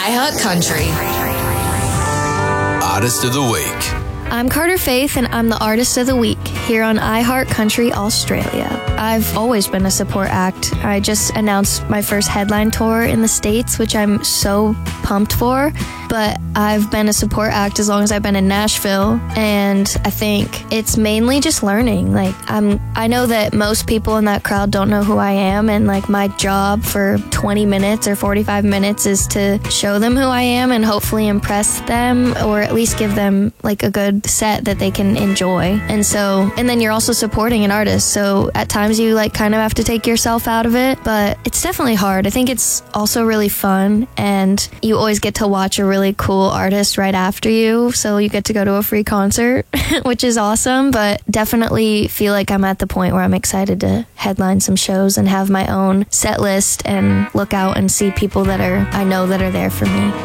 iHeartCountry. Artist of the Week. I'm Carter Faith, and I'm the Artist of the Week here on iHeartCountry Australia. I've always been a support act. I just announced my first headline tour in the States, which I'm so pumped for. But I've been a support act as long as I've been in Nashville, and I think it's mainly just learning. Like, I know that most people in that crowd don't know who I am, and like my job for 20 minutes or 45 minutes is to show them who I am and hopefully impress them, or at least give them like a good set that they can enjoy. And then you're also supporting an artist, so at times you like kind of have to take yourself out of it, but it's definitely hard. I think it's also really fun, and you always get to watch a really cool artist right after you, so you get to go to a free concert, which is awesome. But definitely feel like I'm at the point where I'm excited to headline some shows and have my own set list and look out and see people that I know that are there for me.